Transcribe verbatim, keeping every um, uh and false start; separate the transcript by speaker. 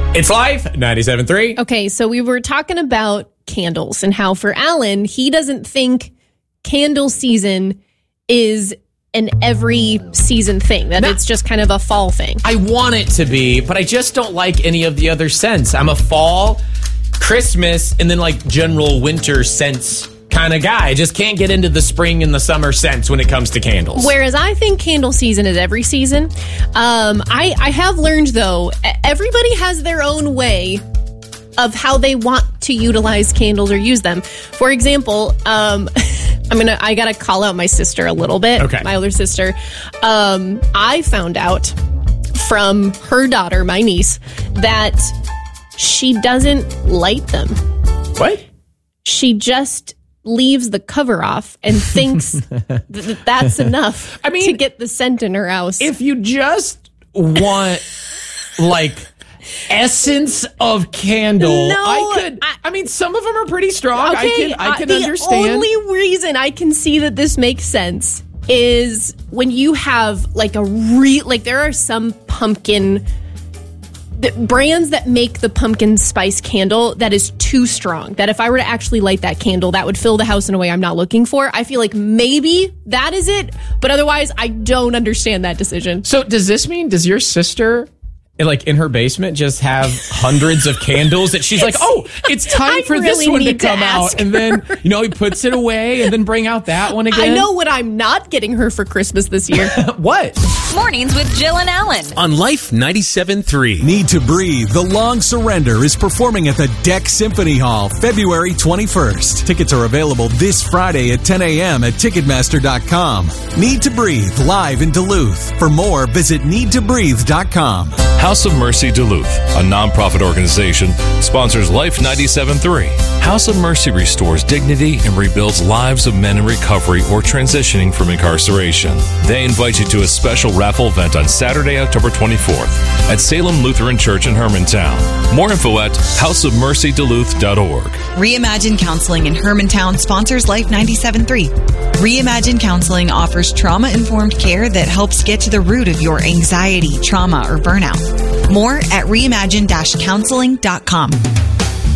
Speaker 1: It's Life, ninety-seven point three.
Speaker 2: Okay, so we were talking about candles and how for Alan, he doesn't think candle season is an every season thing, that
Speaker 1: No.
Speaker 2: it's just kind of a fall thing.
Speaker 1: I want it to be, but I just don't like any of the other scents. I'm a fall, Christmas, and then like general winter scents kind of guy. I just can't get into the spring and the summer scents when it comes to candles.
Speaker 2: Whereas I think candle season is every season. Um, I, I have learned, though, everybody has their own way of how they want to utilize candles or use them. For example, um, I'm gonna I gotta call out my sister a little bit.
Speaker 1: Okay.
Speaker 2: My older sister. Um, I found out from her daughter, my niece, that she doesn't light them.
Speaker 1: What?
Speaker 2: She just leaves the cover off and thinks that that's enough
Speaker 1: I mean,
Speaker 2: to get the scent in her house.
Speaker 1: If you just want, like, essence of candle,
Speaker 2: No,
Speaker 1: I could. I,
Speaker 2: I-
Speaker 1: mean, some of them are pretty strong. I can. I
Speaker 2: uh,
Speaker 1: can
Speaker 2: the
Speaker 1: understand.
Speaker 2: only reason I can see that this makes sense is when you have like a re like there are some pumpkin the brands that make the pumpkin spice candle that is too strong, that if I were to actually light that candle, that would fill the house in a way I'm not looking for. I feel like maybe that is it, but otherwise I don't understand that decision.
Speaker 1: So does this mean, does your sister, like in her basement, just have hundreds of candles that she's like, oh, it's time
Speaker 2: I
Speaker 1: for this
Speaker 2: really
Speaker 1: one to
Speaker 2: need to
Speaker 1: come out,
Speaker 2: ask
Speaker 1: and then you know he puts it away and then bring out that one again?
Speaker 2: I know what I'm not getting her for Christmas this year.
Speaker 1: What?
Speaker 3: Mornings with Jill and Alan.
Speaker 4: On Life ninety-seven point three.
Speaker 5: Need to Breathe, The Long Surrender is performing at the Deck Symphony Hall February twenty-first. Tickets are available this Friday at ten a.m. at Ticketmaster dot com. Need to Breathe, live in Duluth. For more, visit need to breathe dot com.
Speaker 6: House of Mercy Duluth, a nonprofit organization, sponsors Life ninety-seven point three. House of Mercy restores dignity and rebuilds lives of men in recovery or transitioning from incarceration. They invite you to a special raffle event on Saturday, October twenty-fourth at Salem Lutheran Church in Hermantown. More info at house of mercy duluth dot org.
Speaker 7: Reimagine Counseling in Hermantown sponsors Life ninety-seven point three. Reimagine Counseling offers trauma-informed care that helps get to the root of your anxiety, trauma, or burnout. More at reimagine dash counseling dot com.